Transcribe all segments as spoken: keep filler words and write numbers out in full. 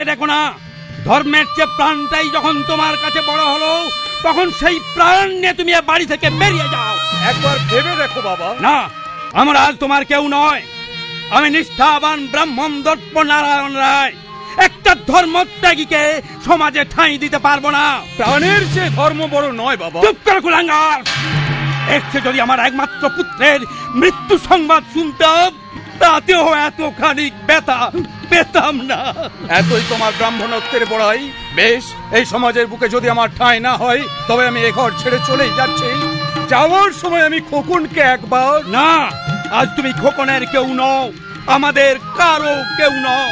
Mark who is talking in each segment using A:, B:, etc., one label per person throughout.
A: দেখো না, ধর্মের চেয়ে প্রাণটাই যখন তোমার কাছে বড় হলো, তখন সেই প্রাণ নিয়ে তুমি এ বাড়ি থেকে বেরিয়ে যাও।
B: একবার ভেবে দেখো বাবা।
A: না, আমরা আজ তোমার কেউ নয়। আমি নিষ্ঠাবান ব্রাহ্মণ দর্প নারায়ণ রায় একটা ধর্মত্যাগীকে সমাজে ঠাঁই দিতে পারবো না।
B: প্রাণের চেয়ে ধর্ম বড় নয় বাবা।
A: চুপ করে কুলাঙ্গার। এসে যদি আমার একমাত্র পুত্রের মৃত্যু সংবাদ শুনতাম, তাতেও এত খানিক ব্যথা পেতাম না।
B: এতই তোমার ব্রাহ্মণত্বের বড়াই। বেশ, এই সমাজের বুকে যদি আমার ঠাঁই না হয়, তবে আমি এ ঘর ছেড়ে চলেই যাচ্ছি। যাওয়ার সময় আমি খোকনকে একবার।
A: না, আজ তুমি খোকনের কেউ নও, আমাদের কারো কেউ নও।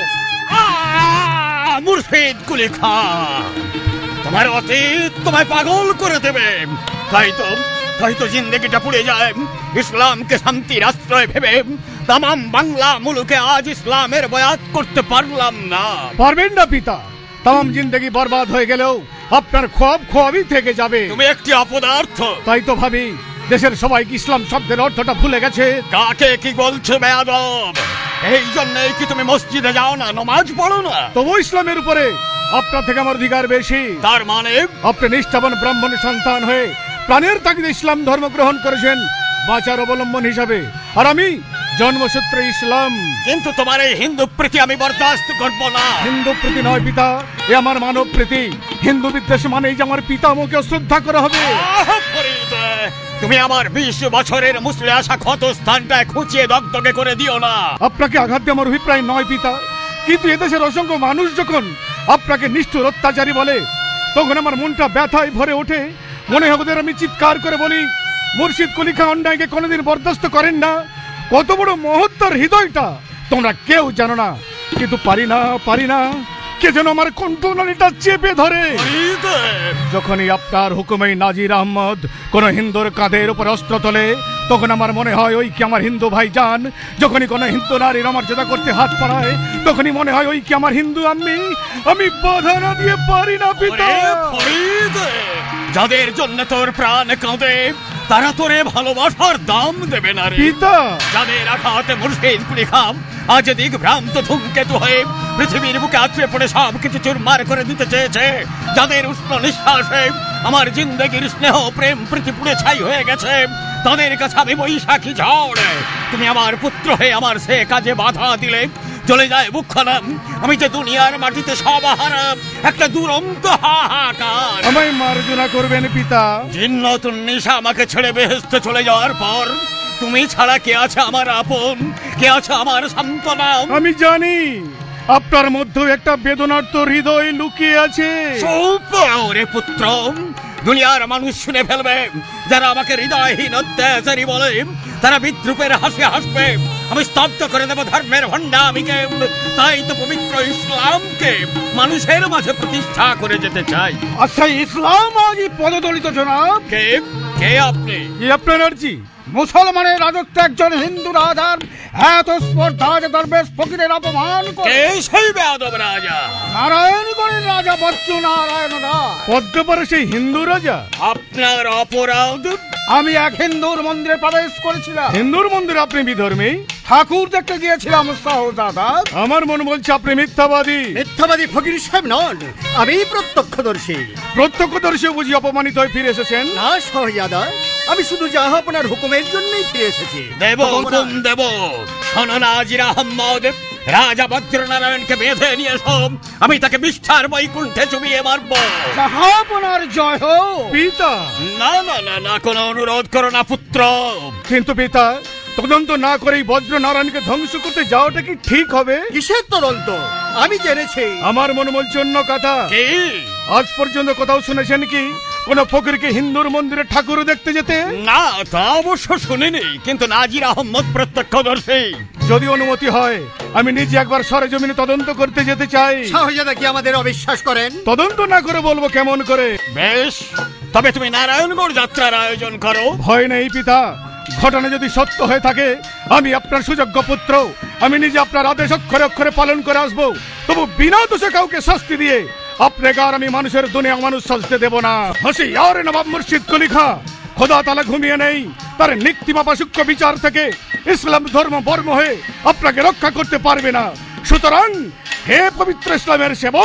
C: মুর্শিদ কুলি খান, তোমার অতীত তোমায় পাগল করে দেবে। তাই তো তাই তো জিন্দেগিটা পুড়ে যায়। ইসলামকে শান্তির আশ্রয় ভেবে তামাম বাংলা মুলুকে আজ ইসলামের বয়াত করতে পারলাম না।
D: পারবেন না পিতা। তাম জিন্দগি বরবাদ হয়ে গেলেও আপনার খোয়াব খোয়াবই থেকে যাবে।
C: তুমি একটি অপদার্থ।
D: তাই তো ভাবি, দেশের সবাই কি ইসলাম শব্দের অর্থটা ভুলে গেছে?
C: কাকে কি বলছো বেয়াদব? এই জন্যই কি তুমি মসজিদে যাও না, নমাজ পড়ো না?
D: তবু ইসলামের উপরে আপনার থেকে আমার অধিকার বেশি।
C: তার মানে
D: আপনি নিষ্ঠাবান ব্রাহ্মণের সন্তান হয়ে প্রাণের তাগিদে ইসলাম ধর্ম গ্রহণ করেছেন বাঁচার অবলম্বন হিসাবে, আর আমি জন্মসূত্রে ইসলাম।
C: কিন্তু তোমার এই হিন্দু প্রীতি আমি বরদাস্ত করব না।
D: হিন্দু প্রীতি নয় পিতা, এ আমার মানব প্রীতি। হিন্দু বিদ্বেষ মানেই যে আমার পিতামহকে শ্রদ্ধা করা হবে।
C: আহ, ফরিদ, তুমি আমার বিশ বছরের মুসলে আসা ক্ষত স্থানটায় খুঁচিয়ে দগদগে করে দিও না।
D: আপনাকে আঘাত দিয়ে আমার অভিপ্রায় নয় পিতা, কিন্তু এদেশের অসংখ্য মানুষ যখন আপনাকে নিষ্ঠুর অত্যাচারী বলে, তখন আমার মনটা ব্যথায় ভরে ওঠে। মনে হয় ওদের আমি চিৎকার করে বলি, মুর্শিদ কুলি খান অন্যায়কে কোনোদিন বরদাস্ত করেন না। কত বড় মহত্তর হৃদয়টা তোমরা কেউ জানো না, কিন্তু পারি না পারি না কে যেন আমার কণ্ঠনালীটা চেপে ধরে।
C: ফরিদ,
D: যখনই আপনার হুকুমে নাজির আহমদ কোন হিন্দুর কাঁধের উপর অস্ত্র তোলে, তখন আমার মনে হয় ওই কি আমার হিন্দু ভাই যান। যখনই কোন হিন্দু নারীর অমর্যাদা করতে হাত পাড়ায়, তখনই মনে হয় ওই কি আমার হিন্দু আম্মি। আমি বাধা না দিয়ে পারি না পিতা।
C: ওরে ফরিদ, যাদের জন্য তোর প্রাণ কাঁদে তারা তোরে ভালোবাসার দাম দেবে না রে
D: পিতা।
C: যাদের আঘাতে মুর্শিদ কুলি খান আজ দিক ভ্রান্ত ধূমকেতু হয়ে পৃথিবীর বুকে আছড়ে পড়ে সব কিছু চুরমার করে দিতে চেয়েছে, যাদের উষ্ণ নিঃশ্বাসে আমার জিন্দগির স্নেহ প্রেম প্রীতি পুড়ে ছাই হয়ে গেছে, তাদের কাছে আমি বৈশাখী ঝড়। তুমি আমার পুত্র হয়ে আমার সে কাজে বাধা দিলে চলে যায় বুকখানাম। আমি যে দুনিয়ার মাটিতে সব হারাম একটা দুরন্ত হাহাকার।
D: আমায় মার্জনা করবেন পিতা।
C: জিন্নতুন নিশা আমাকে ছেড়ে বেহেশতে চলে যাওয়ার পর তুমি ছাড়া কে আছে আমার আপন, কে আছে আমার সান্ত্বনা?
D: আমি জানি আপনার মধ্যে একটা বেদনার্ত হৃদয় লুকিয়ে আছে।
C: চুপ ওরে পুত্র, দুনিয়ার মানুষ শুনে ফেলবে। যারা আমাকে হৃদয়হীন অত্যাচারী বলে, তারা বিদ্রুপের হাসি হাসবে। আমি স্তব্ধ করে দেব ধর্মের ভণ্ডামিকে। তাই তো পবিত্র ইসলামকে মানুষের মাঝে প্রতিষ্ঠা করে যেতে চাই।
E: আচ্ছা, ইসলাম আজ পদদলিত জনাব।
C: কে কে আপনি?
D: কি আপনার আর্জি?
E: মুসলমানের রাজত্ব একজন হিন্দু রাজার এত স্পর্ধা যে দরবেশ ফকিরের অপমান করে।
C: কে সেই বেয়াদব রাজা?
E: নারায়ণগণের রাজা বচ্চু নারায়ণ রায়।
D: পদ্মপারে সেই হিন্দু রাজা।
C: আপনার অপরাধ?
E: আমি এক হিন্দুর মন্দিরে প্রবেশ করেছিলাম।
D: হিন্দুর মন্দিরে আপনি বিধর্মী?
E: ঠাকুর দেখতে গিয়েছিলাম সহদাদা।
D: আমার মন বলছে আপনি মিথ্যাবাদী।
F: মিথ্যাবাদী ফকির সাহেব নন, আমি প্রত্যক্ষদর্শী।
D: প্রত্যক্ষদর্শী বুঝি অপমানিত হয়ে ফিরে এসেছেন?
F: না শহজাদা, আমি শুধু জাহাপনার হুকুমের জন্যই ফিরে এসেছি।
C: দেব হুকুম দেব। শোনো নাজির আহম্মদ, রাজা বজ্রনারায়ণকে বেঁধে নিয়ে এসো। আমি তাকে বিষ্ঠার বৈকুণ্ঠে চুবিয়ে মারব।
E: জাহাপনার জয় হোক।
D: পিতা।
C: না না না না, কোনো অনুরোধ করো না পুত্র।
D: কিন্তু পিতা, তদন্ত না করেই বজ্র নারায়ণকে ধ্বংস করতে যাওয়াটা কি ঠিক হবে?
F: কিসের তদন্ত? আমি জেনেছি।
D: আমার মনে বলছে অন্য কথা।
C: কি?
D: আজ পর্যন্ত কোথাও শুনেছেন কি কোন ফকিরকে হিন্দুর মন্দিরে ঠাকুর দেখতে যেতে?
C: না, তা অবশ্য শুনিনি, কিন্তু নাজির আহম্মদ প্রত্যক্ষদর্শী।
D: যদি অনুমতি হয়, আমি নিজে একবার সরেজমিনে তদন্ত করতে যেতে চাই।
F: শাহজাদা কি আমাদের অবিশ্বাস করেন?
D: তদন্ত না করে বলবো কেমন করে?
C: বেশ, তবে তুমি নারায়ণগড় যাত্রার আয়োজন করো।
D: ভয় নেই পিতা, ঘটনা যদি সত্য হয়ে থাকে, আমি আপনার সুযোগ্য পুত্র। আমি নিজে আপনার আদেশ অক্ষরে অক্ষরে পালন করে আসবো। তবু বিনা দোষে কাউকে শাস্তি দিয়ে আপনাকে আর আমি মানুষের দুনিয়া মানুষ সাজতে দেব না। হাসি আর নবাব মুর্শিদ কুলি খান খোদা তালা ঘুমিয়ে নেই। তার নিক্তিমাপা সূক্ষ্ম বিচার থেকে ইসলাম ধর্ম বর্ম হয়ে আপনাকে রক্ষা করতে পারবে না। সুতরাং হে পবিত্র ইসলামের সেবক,